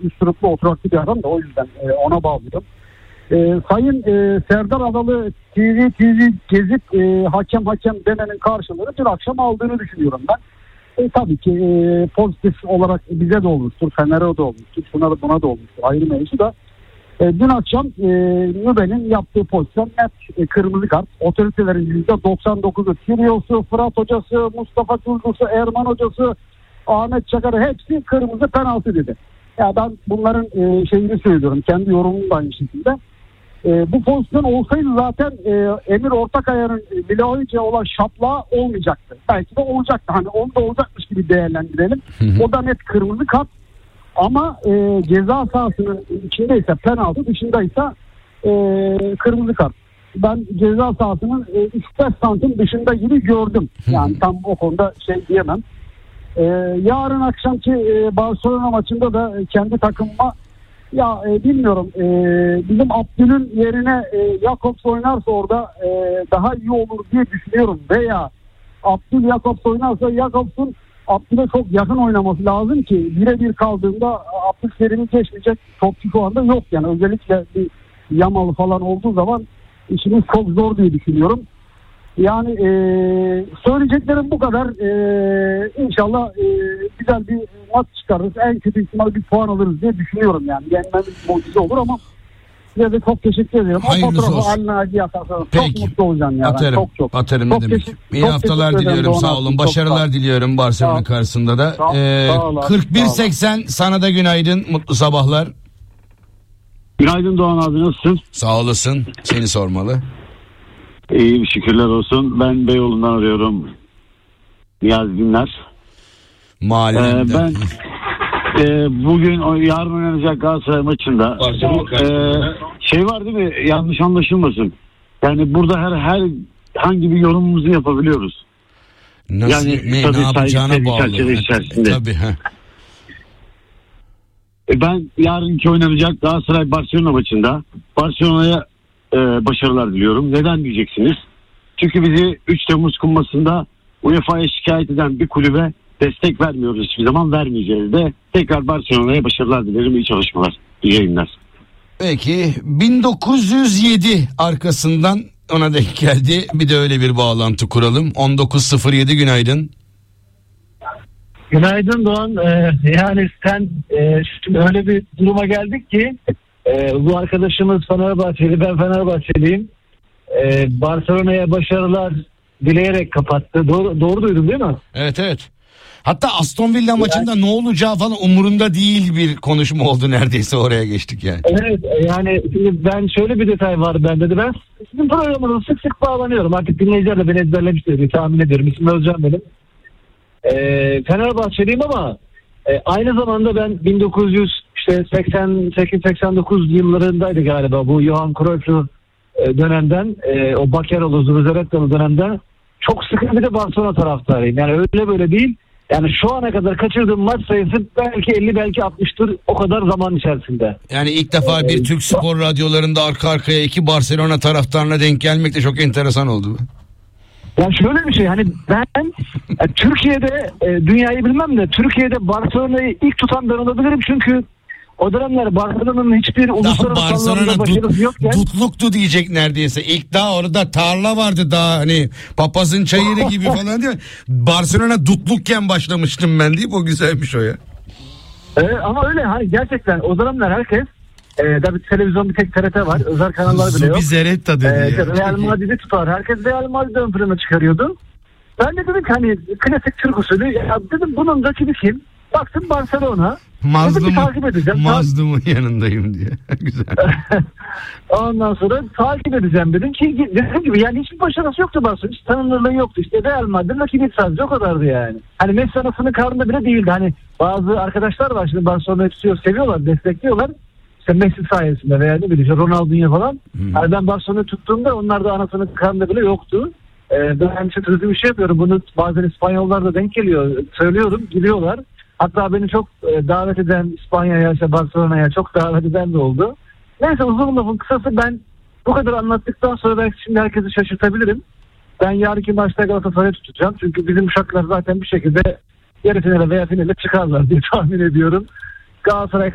üstüruplu oturaklı bir adam da o yüzden ona bağlıyorum. Sayın Serdar Adalı TV gezip hakem demenin karşılığını dün akşam aldığını düşünüyorum ben. Tabii ki pozitif olarak bize de olmuştur, Fener'e de olmuştur, buna da olmuştur. Ayrı mevzu da. Dün akşam Nübe'nin yaptığı pozisyon net kırmızı kart. Otoritelerin %99'u, Kyrgios'u, Fırat hocası, Mustafa Çulcusu, Erman hocası, Ahmet Çakar'ı hepsi kırmızı penaltı dedi. Ya ben bunların şeyini söylüyorum, kendi yorumum da aynı şekilde. Bu pozisyon olsaydı zaten Emir Ortakaya'nın Vlahovic'e olan şaplağı olmayacaktı. Belki de olacaktı. Hani onu da olacakmış gibi değerlendirelim. O da net kırmızı kart. Ama ceza sahasının içindeyse penaltı, dışındaysa kırmızı kart. Ben ceza sahasının 3-5 santim dışında gibi gördüm. Yani tam o konuda şey diyemem. Yarın akşamki Barcelona maçında da kendi takımıma bilmiyorum, bizim Abdül'ün yerine Jakobs oynarsa orada daha iyi olur diye düşünüyorum. Veya Abdül Jakobs oynarsa Jakobs'un Abdül'e çok yakın oynaması lazım ki birebir kaldığında Abdülkerim'i geçmeyecek topçu şu anda yok. Yani özellikle bir Yamalı falan olduğu zaman işimiz çok zor diye düşünüyorum. Yani söyleyeceklerim bu kadar. İnşallah güzel bir maç çıkarırız. En kötü ihtimalle bir puan alırız diye düşünüyorum yani. Yenmemiz mucize olur ama size de çok teşekkür ederim. Hayırlısı olsun. Çok mutlu olacağım yani. Atarım. Atarım ne demek. İyi haftalar diliyorum, sağ olun. Başarılar diliyorum Barcelona karşısında da. 41-80 sana da günaydın, mutlu sabahlar. Günaydın Doğan abi, nasılsın? Sağ olasın. Seni sormalı. İyi, şükürler olsun. Ben Beyoğlu'ndan arıyorum. Niyazi Günler. Mahallemden. Bugün yarın oynanacak Galatasaray maçında şey var değil mi? Yanlış anlaşılmasın. Yani burada herhangi bir yorumumuzu yapabiliyoruz. Nasıl, yani ne yapacağına bağlı. Tabii. Ben yarınki oynanacak Galatasaray Barcelona maçında Barcelona'ya başarılar diliyorum. Neden diyeceksiniz? Çünkü bizi 3 Temmuz kumpasında UEFA'ya şikayet eden bir kulübe destek vermiyoruz, hiçbir zaman vermeyeceğiz de. Tekrar Barcelona'ya başarılar dilerim, iyi çalışmalar, iyi yayınlar. Peki 1907 arkasından ona denk geldi, bir de öyle bir bağlantı kuralım. 1907 günaydın. Günaydın Doğan. Yani sen şimdi öyle bir duruma geldik ki bu arkadaşımız Fenerbahçeli, ben Fenerbahçeliyim. Barcelona'ya başarılar dileyerek kapattı. Doğru duydum değil mi? Evet. Hatta Aston Villa maçında ne olacağı falan umurunda değil bir konuşma oldu, neredeyse oraya geçtik yani. Evet, yani şimdi ben şöyle bir detay var bende de, ben sizin programınıza sık sık bağlanıyorum. Artık dinleyiciler de beni ezberlemiştir diye tahmin ediyorum. İsmi Özcan benim. Fenerbahçeliyim ama aynı zamanda ben 1988-89 yıllarındaydı galiba bu Johan Cruyff'lu dönemden, o Bakeroğlu, Zubizarretalı dönemden çok sıkı bir de Barcelona taraftarıyım. Yani öyle böyle değil. Yani şu ana kadar kaçırdığım maç sayısı belki 50 belki 60'tır, o kadar zaman içerisinde. Yani ilk defa bir Türk spor radyolarında arka arkaya iki Barcelona taraftarına denk gelmek de çok enteresan oldu. Yani şöyle bir şey, hani ben Türkiye'de dünyayı bilmem de Türkiye'de Barcelona'yı ilk tutan ben olabilirim, çünkü o dönemler Barcelona'nın hiçbir uluslararası anlamda başarısı yokken. Dutluktu diyecek neredeyse. İlk daha orada tarla vardı, daha hani papazın çayırı gibi falan diyor. Barcelona dutlukken başlamıştım ben deyip, o güzelmiş o ya. Ama öyle hani gerçekten o dönemler herkes tabii televizyon bir tek TRT var. Özel kanallar bile yok. Zubizarreta dedi ya. Real Madrid'i tutar. Herkes Real Madrid'i ön plana çıkarıyordu. Ben de dedim ki hani klasik Türk usulü, ya dedim bunun rakibi kim? Baktım Barcelona. Mazlum'un yanındayım diye. Güzel. Ondan sonra takip edeceğim dedim ki, dediğim gibi yani hiçbir başarısı yoktu Barcelona. Hiç tanınırlığı yoktu. İşte Real Madrid rakibi sadece, o kadardı yani. Hani Messi anasının karnında bile değildi. Hani bazı arkadaşlar var şimdi Barcelona'yı tutuyor, seviyorlar, destekliyorlar. İşte Messi sayesinde veya ne bileyim Ronaldinho falan. Yani ben Barcelona'yı tuttuğumda onlar da anasının karnında bile yoktu. Ben işte turizm işi yapıyorum. Bunu bazen İspanyollar da denk geliyor. Söylüyorum, gidiyorlar. Hatta beni çok davet eden, İspanya'ya, işte Barcelona'ya çok davet eden de oldu. Neyse, uzun lafın kısası, ben bu kadar anlattıktan sonra belki şimdi herkesi şaşırtabilirim. Ben yarınki maçta Galatasaray'ı tutacağım. Çünkü bizim uşaklar zaten bir şekilde yarı finale veya finale çıkarlar diye tahmin ediyorum. Galatasaray